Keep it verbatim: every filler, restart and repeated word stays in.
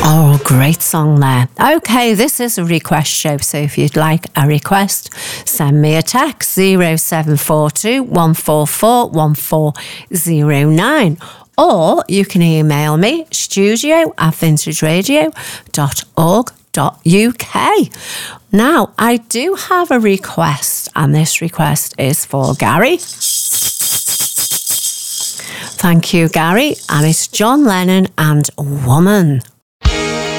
Oh, great song there. Okay, this is a request show, so if you'd like a request, send me a text zero seven four two, one four four, one four zero nine, or you can email me studio at vintage radio dot org dot U K. Now, I do have a request, and this request is for Gary. Thank you, Gary. And it's John Lennon and Woman.